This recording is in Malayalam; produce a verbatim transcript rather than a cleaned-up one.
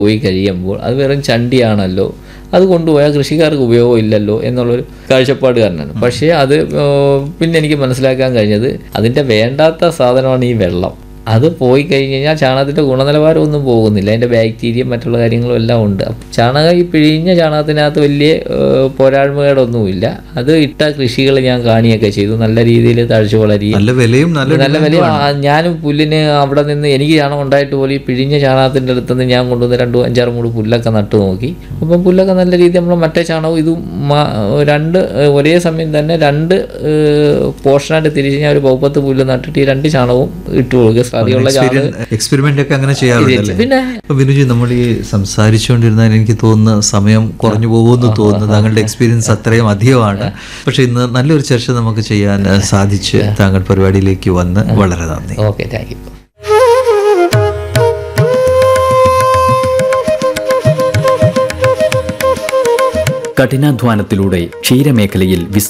പോയി കഴിയുമ്പോൾ അത് വെറും ചണ്ടിയാണല്ലോ, അത് കൊണ്ടുപോയാൽ കൃഷിക്കാർക്ക് ഉപയോഗം ഇല്ലല്ലോ എന്നുള്ളൊരു കാഴ്ചപ്പാട് കാരണമാണ്. പക്ഷേ അത് പിന്നെ എനിക്ക് മനസ്സിലാക്കാൻ കഴിഞ്ഞത് അതിൻ്റെ വേണ്ടാത്ത സാധനമാണ് ഈ വെള്ളം. അത് പോയി കഴിഞ്ഞ് കഴിഞ്ഞാൽ ചാണകത്തിൻ്റെ ഗുണനിലവാരം ഒന്നും പോകുന്നില്ല, അതിൻ്റെ ബാക്ടീരിയ മറ്റുള്ള കാര്യങ്ങളും എല്ലാം ഉണ്ട്. ചാണകം ഈ പിഴിഞ്ഞ ചാണകത്തിനകത്ത് വലിയ പോരായ്മകളൊന്നുമില്ല. അത് ഇട്ട കൃഷികൾ ഞാൻ കാണുകയൊക്കെ ചെയ്തു, നല്ല രീതിയിൽ തഴച്ചു വളരുകയും നല്ല വിലയും നല്ല വിലയും. ഞാനും പുല്ലിന് അവിടെ നിന്ന് എനിക്ക് ചാണകം ഉണ്ടായിട്ട് പോലും ഈ പിഴിഞ്ഞ ചാണകത്തിൻ്റെ അടുത്തുനിന്ന് ഞാൻ കൊണ്ടുവന്ന് രണ്ടു അഞ്ചാറ് മൂട് പുല്ലൊക്കെ നട്ടു നോക്കി. അപ്പം പുല്ലൊക്കെ നല്ല രീതിയിൽ നമ്മൾ മറ്റേ ചാണകവും ഇതും രണ്ട് ഒരേ സമയം തന്നെ രണ്ട് പോർഷനായിട്ട് തിരിച്ച് ഞാൻ ഒരു പൗപ്പത്ത് പുല്ല് നട്ടിട്ട് ഈ രണ്ട് ചാണകവും ഇട്ട് കൊടുക്കുക. എക്സ്പെരിമെന്റ് ഒക്കെ അങ്ങനെ ചെയ്യാറുണ്ടല്ലേ? പിന്നെ വിനുജി, നമ്മൾ ഈ സംസാരിച്ചുകൊണ്ടിരുന്നാൽ എനിക്ക് തോന്നുന്ന സമയം കുറഞ്ഞു പോകുമെന്ന് തോന്നുന്നു. താങ്കളുടെ എക്സ്പീരിയൻസ് അത്രയും അധികമാണ്. പക്ഷെ ഇന്ന് നല്ലൊരു ചർച്ച നമുക്ക് ചെയ്യാൻ സാധിച്ച് താങ്കൾ പരിപാടിയിലേക്ക് വന്ന് വളരെ നന്ദി. Okay, thank you. കഠിനാധ്വാനത്തിലൂടെ ക്ഷീരമേഖലയിൽ